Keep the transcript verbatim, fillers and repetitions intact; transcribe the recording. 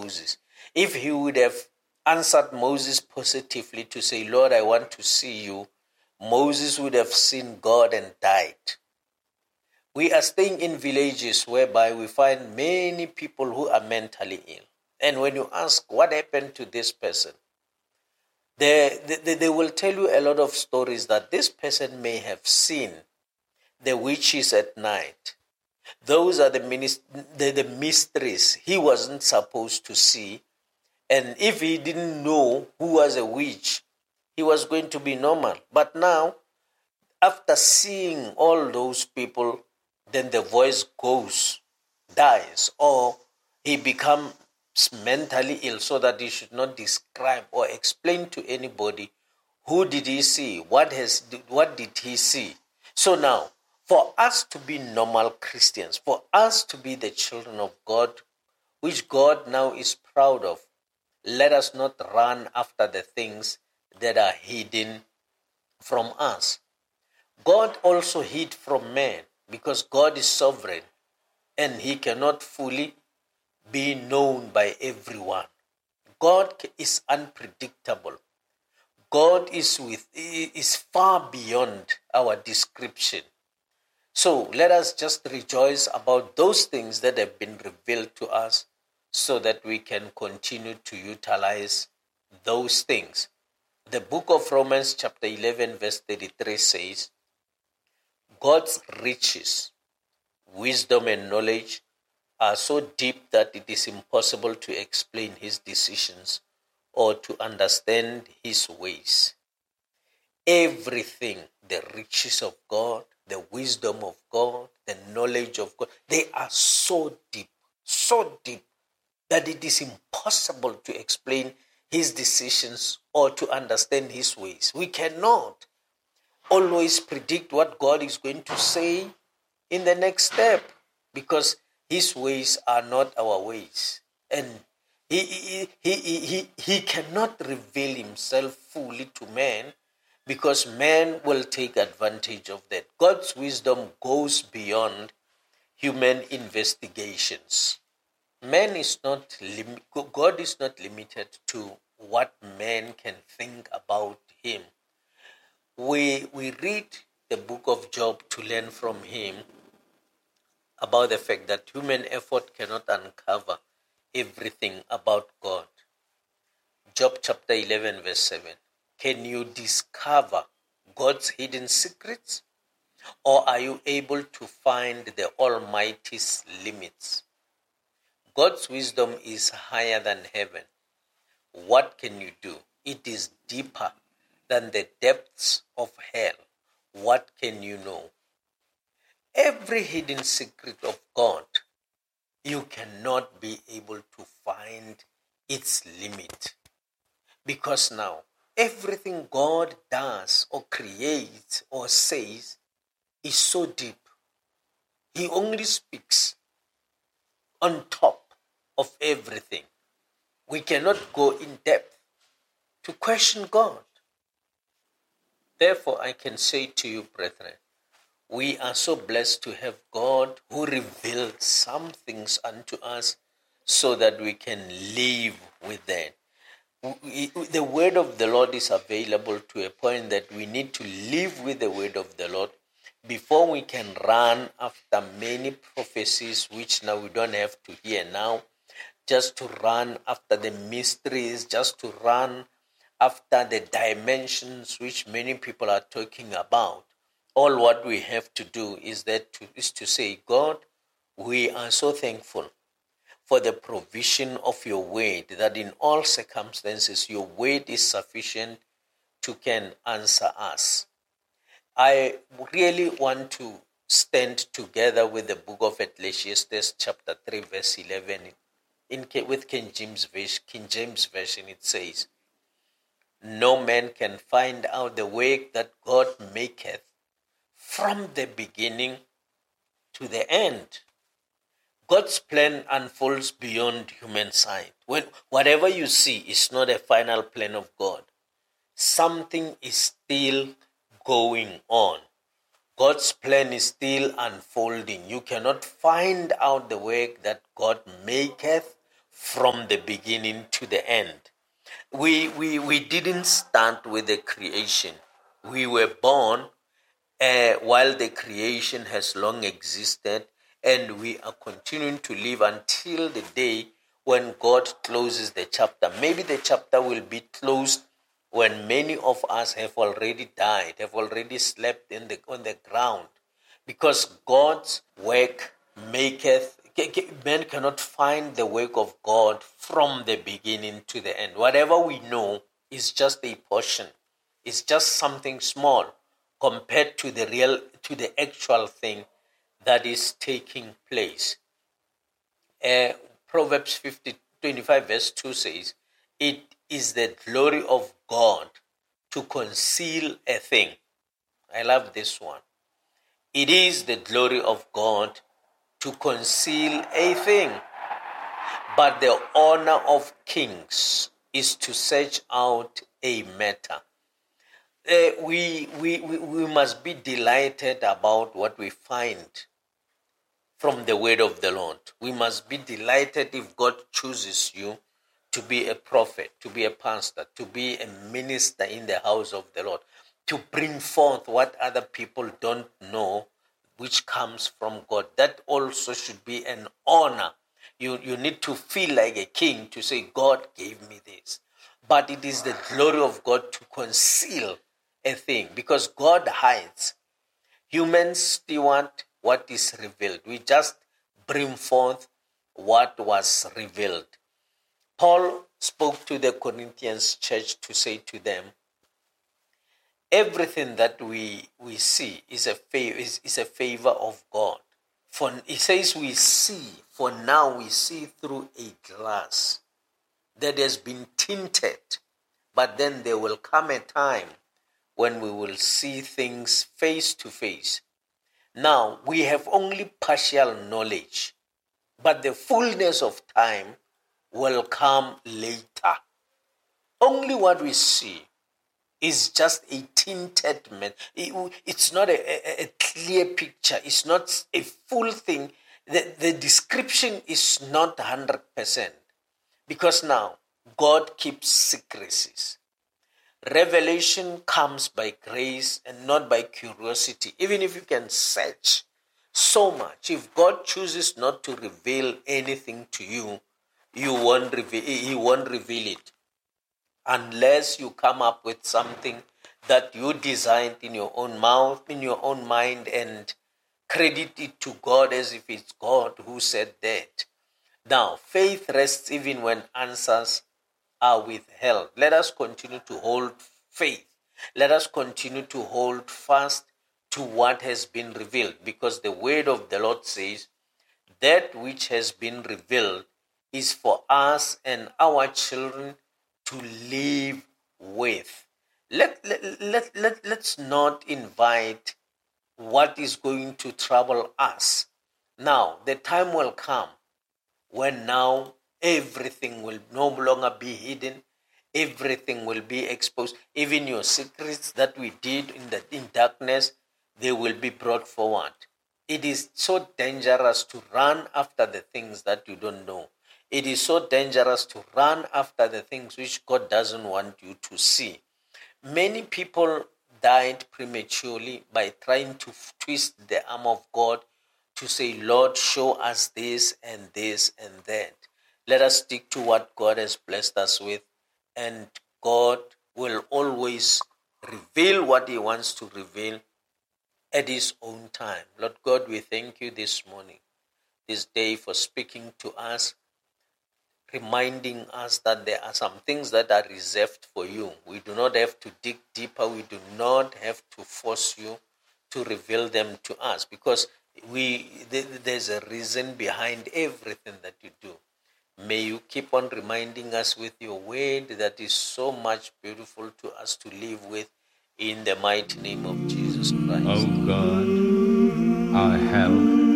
Moses. If he would have answered Moses positively to say, Lord, I want to see you, Moses would have seen God and died. We are staying in villages whereby we find many people who are mentally ill. And when you ask what happened to this person, they, they, they will tell you a lot of stories that this person may have seen the witches at night. Those are the, minis- the, the mysteries he wasn't supposed to see. And if he didn't know who was a witch, he was going to be normal. But now, after seeing all those people, then the voice goes, dies, or he becomes mentally ill so that he should not describe or explain to anybody who did he see, what has, what did he see. So now, for us to be normal Christians, for us to be the children of God, which God now is proud of, let us not run after the things that are hidden from us. God also hid from man because God is sovereign and he cannot fully be known by everyone. God is unpredictable. God is with is far beyond our description. So let us just rejoice about those things that have been revealed to us so that we can continue to utilize those things. The book of Romans chapter eleven verse thirty-three says, God's riches, wisdom and knowledge are so deep that it is impossible to explain his decisions or to understand his ways. Everything, the riches of God, the wisdom of God, the knowledge of God, they are so deep, so deep that it is impossible to explain his decisions or to understand his ways. We cannot always predict what God is going to say in the next step because his ways are not our ways. And he, he, he, he, he cannot reveal himself fully to man because man will take advantage of that. God's wisdom goes beyond human investigations. Man is not lim- God is not limited to what man can think about him. We, we read the book of Job to learn from him about the fact that human effort cannot uncover everything about God. Job chapter eleven verse seven. Can you discover God's hidden secrets? Or are you able to find the Almighty's limits? God's wisdom is higher than heaven. What can you do? It is deeper than the depths of hell. What can you know? Every hidden secret of God, you cannot be able to find its limit. Because now, everything God does or creates or says is so deep. He only speaks on top of everything. We cannot go in depth to question God. Therefore, I can say to you, brethren, we are so blessed to have God who revealed some things unto us so that we can live with them. The word of the Lord is available to a point that we need to live with the word of the Lord before we can run after many prophecies, which now we don't have to hear now, just to run after the mysteries, just to run after the dimensions which many people are talking about. All what we have to do is that to, is to say, God, we are so thankful for the provision of your word, that in all circumstances your word is sufficient to can answer us. I really want to stand together with the book of Ecclesiastes chapter three verse eleven. In, with King James, King James Version it says, no man can find out the work that God maketh from the beginning to the end. God's plan unfolds beyond human sight. When whatever you see is not a final plan of God. Something is still going on. God's plan is still unfolding. You cannot find out the work that God maketh from the beginning to the end. We, we, we didn't start with the creation. We were born uh, while the creation has long existed, and we are continuing to live until the day when God closes the chapter. Maybe the chapter will be closed when many of us have already died, have already slept in the, on the ground, because God's work maketh, man cannot find the work of God from the beginning to the end. Whatever we know is just a portion. It's just something small compared to the real, to the actual thing that is taking place. Uh, Proverbs fifty, twenty-five verse two says, it is the glory of God to conceal a thing. I love this one. It is the glory of God to conceal a thing, but the honor of kings is to search out a matter. Uh, we, we, we, we must be delighted about what we find from the word of the Lord. We must be delighted if God chooses you to be a prophet, to be a pastor, to be a minister in the house of the Lord, to bring forth what other people don't know, which comes from God. That also should be an honor. You, you need to feel like a king to say, God gave me this. But it is the glory of God to conceal a thing, because God hides. Humans steward what is revealed. We just bring forth what was revealed. Paul spoke to the Corinthians church to say to them, everything that we, we see is a, favor, is, is a favor of God. For he says we see, for now we see through a glass that has been tinted, but then there will come a time when we will see things face to face. Now, we have only partial knowledge, but the fullness of time will come later. Only what we see is just a tinted man. It's not a, a, a clear picture. It's not a full thing. The, the description is not one hundred percent, because now God keeps secrecies. Revelation comes by grace and not by curiosity. Even if you can search so much, if God chooses not to reveal anything to you, you won't reveal, he won't reveal it unless you come up with something that you designed in your own mouth, in your own mind, and credit it to God as if it's God who said that. Now, faith rests even when answers are withheld. Let us continue to hold faith. Let us continue to hold fast to what has been revealed, because the word of the Lord says that which has been revealed is for us and our children to live with. Let, let, let, let, let's not invite what is going to trouble us. Now, the time will come when now everything will no longer be hidden. Everything will be exposed. Even your secrets that we did in the in darkness, they will be brought forward. It is so dangerous to run after the things that you don't know. It is so dangerous to run after the things which God doesn't want you to see. Many people died prematurely by trying to twist the arm of God to say, Lord, show us this and this and that. Let us stick to what God has blessed us with, and God will always reveal what he wants to reveal at his own time. Lord God, we thank you this morning, this day, for speaking to us, reminding us that there are some things that are reserved for you. We do not have to dig deeper. We do not have to force you to reveal them to us, because we there's a reason behind everything that you do. May you keep on reminding us with your word that is so much beautiful to us to live with, in the mighty name of Jesus Christ. O God, our help